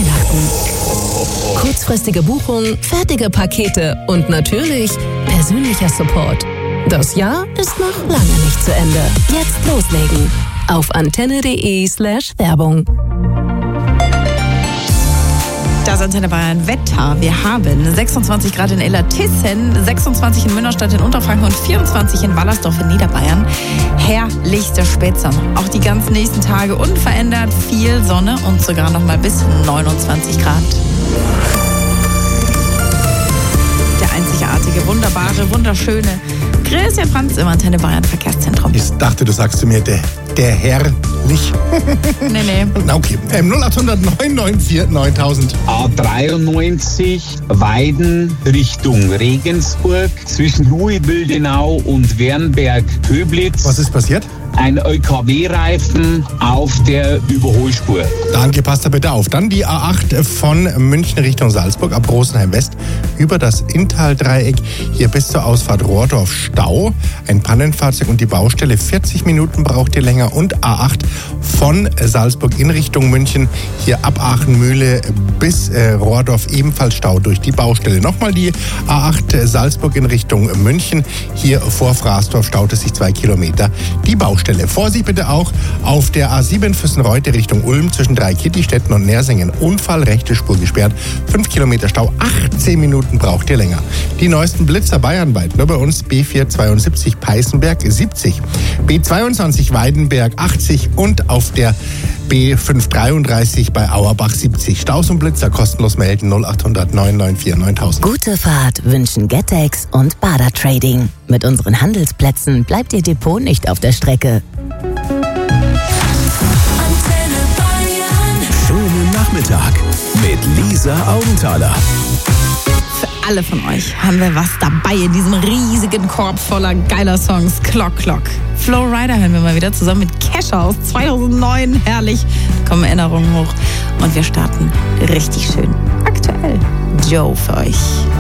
Weihnachten. Kurzfristige Buchungen, fertige Pakete und natürlich persönlicher Support. Das Jahr ist noch lange nicht zu Ende. Jetzt loslegen. Auf antenne.de/Werbung. Das Antenne Bayern Wetter. Wir haben 26 Grad in Illertissen, 26 in Münnerstadt in Unterfranken und 24 in Wallersdorf in Niederbayern. Herrlichster Spätsommer. Auch die ganzen nächsten Tage unverändert, viel Sonne und sogar noch mal bis 29 Grad. Der einzigartige, wunderbare, wunderschöne Christian Franz im Antenne Bayern Verkehrszentrum. Ich dachte, du sagst zu mir, der Herr nicht. Nee. Na okay. 0800 994 9000. A93 Weiden Richtung Regensburg zwischen Louisville-Denau und Wernberg-Köblitz. Was ist passiert? Ein LKW-Reifen auf der Überholspur. Danke, passt da bitte auf. Dann die A8 von München Richtung Salzburg ab Rosenheim West über das Inntal-Dreieck. Hier bis zur Ausfahrt Rohrdorf Stau. Ein Pannenfahrzeug und die Baustelle. 40 Minuten braucht ihr länger. Und A8 von Salzburg in Richtung München. Hier ab Aachenmühle bis Rohrdorf ebenfalls Stau durch die Baustelle. Nochmal die A8 Salzburg in Richtung München. Hier vor Fraßdorf staut es sich 2 Kilometer. Die Baustelle. Vorsicht bitte auch auf der A7 Füssenreute Richtung Ulm zwischen Dreikitti-Städten und Nersingen. Unfall, rechte Spur gesperrt. 5 Kilometer Stau, 18 Minuten braucht ihr länger. Die neuesten Blitzer bayernweit. Nur bei uns B472 Peißenberg 70, B22 Weidenberg 80 und auf der B533 bei Auerbach 70. Staus und Blitzer kostenlos melden 0800 994 9000. Gute Fahrt wünschen Getex und Bader Trading. Mit unseren Handelsplätzen bleibt Ihr Depot nicht auf der Strecke. Schönen Nachmittag mit Lisa Augenthaler. Für alle von euch haben wir was dabei in diesem riesigen Korb voller geiler Songs. Clock, Clock. Flo Rida hören wir mal wieder zusammen mit Kesha aus 2009. Herrlich. Da kommen Erinnerungen hoch. Und wir starten richtig schön. Aktuell Joe für euch.